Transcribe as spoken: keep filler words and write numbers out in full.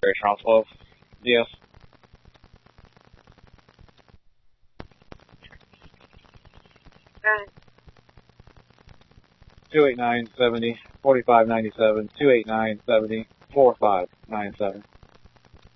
Charles twelve. Yes. Okay. two eight nine seventy, forty-five ninety-seven, two eight nine seventy, four five nine seven.